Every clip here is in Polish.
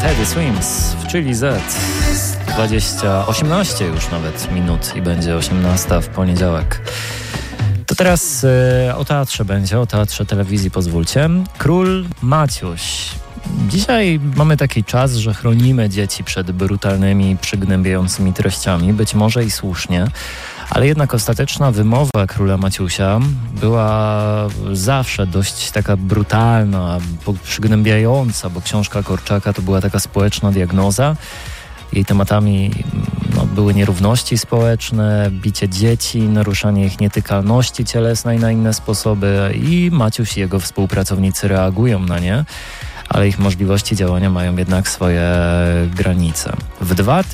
Teddy Swims w Chili Z. 18 już nawet minut i będzie 18 w poniedziałek. To teraz o teatrze będzie, o teatrze telewizji pozwólcie. Król Maciuś. Dzisiaj mamy taki czas, że chronimy dzieci przed brutalnymi, przygnębiającymi treściami, być może i słusznie, ale jednak ostateczna wymowa króla Maciusia była zawsze dość taka brutalna, przygnębiająca, bo książka Korczaka to była taka społeczna diagnoza. Jej tematami były nierówności społeczne, bicie dzieci, naruszanie ich nietykalności cielesnej na inne sposoby i Maciuś i jego współpracownicy reagują na nie, ale ich możliwości działania mają jednak swoje granice. W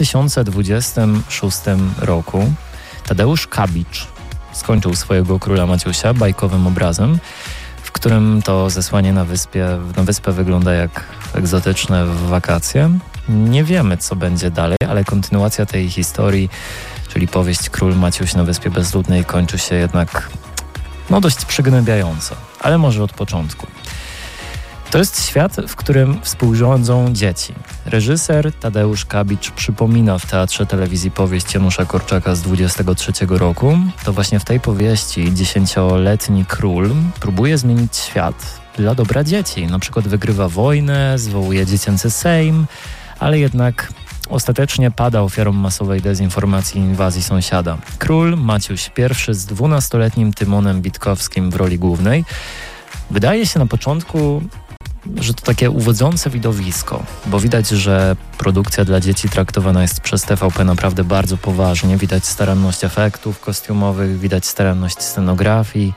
2026 roku Tadeusz Kabicz skończył swojego Króla Maciusia bajkowym obrazem, w którym to zesłanie na wyspę wygląda jak egzotyczne wakacje. Nie wiemy, co będzie dalej, ale kontynuacja tej historii, czyli powieść Król Maciuś na Wyspie Bezludnej, kończy się jednak dość przygnębiająco, ale może od początku. To jest świat, w którym współrządzą dzieci. Reżyser Tadeusz Kabicz przypomina w Teatrze Telewizji powieść Janusza Korczaka z 23 roku. To właśnie w tej powieści 10-letni król próbuje zmienić świat dla dobra dzieci. Na przykład wygrywa wojnę, zwołuje dziecięcy sejm, ale jednak ostatecznie pada ofiarą masowej dezinformacji i inwazji sąsiada. Król Maciuś I z 12-letnim Tymonem Witkowskim w roli głównej. Wydaje się na początku, że to takie uwodzące widowisko, bo widać, że produkcja dla dzieci traktowana jest przez TVP naprawdę bardzo poważnie. Widać staranność efektów kostiumowych, widać staranność scenografii.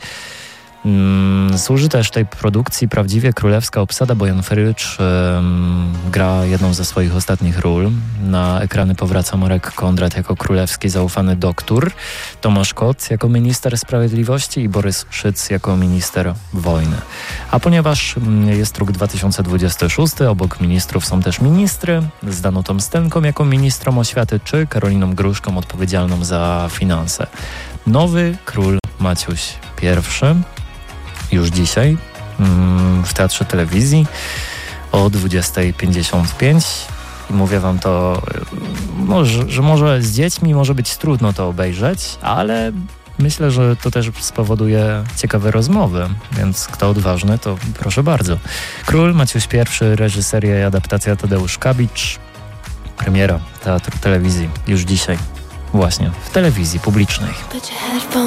Służy też tej produkcji prawdziwie królewska obsada, bo Jan Frycz gra jedną ze swoich ostatnich ról. Na ekrany powraca Marek Kondrat jako królewski zaufany doktor, Tomasz Kot jako minister sprawiedliwości i Borys Szyc jako minister wojny. A ponieważ jest rok 2026, obok ministrów są też ministry, z Danutą Stenką jako ministrą oświaty, czy Karoliną Gruszką odpowiedzialną za finanse. Nowy Król Maciuś I już dzisiaj w Teatrze Telewizji o 20:55 i mówię wam to, że może z dziećmi może być trudno to obejrzeć, ale myślę, że to też spowoduje ciekawe rozmowy, więc kto odważny, to proszę bardzo. Król Maciuś I, reżyseria i adaptacja Tadeusz Kabicz, premiera Teatru Telewizji już dzisiaj właśnie w telewizji publicznej.